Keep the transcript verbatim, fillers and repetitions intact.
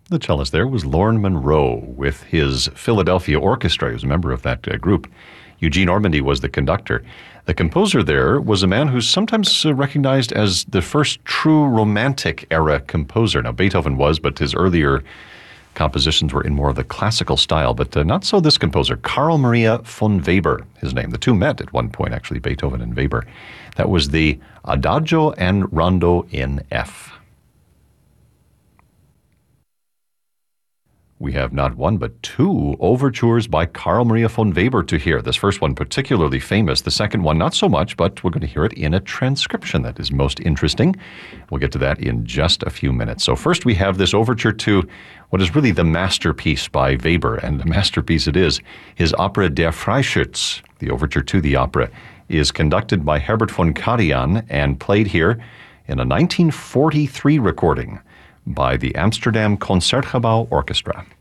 The cellist there was Lorne Monroe with his Philadelphia Orchestra. He was a member of that uh, group. Eugene Ormandy was the conductor. The composer there was a man who's sometimes uh, recognized as the first true Romantic era composer. Now, Beethoven was, but his earlier compositions were in more of the classical style, but uh, not so this composer. Carl Maria von Weber, his name. The two met at one point, actually, Beethoven and Weber. That was the Adagio and Rondo in F. We have not one but two overtures by Carl Maria von Weber to hear. This first one particularly famous, the second one not so much, but we're going to hear it in a transcription that is most interesting. We'll get to that in just a few minutes. So first we have this overture to what is really the masterpiece by Weber, and the masterpiece it is, his opera Der Freischütz. The overture to the opera is conducted by Herbert von Karajan and played here in a nineteen forty-three recording by the Amsterdam Concertgebouw Orchestra.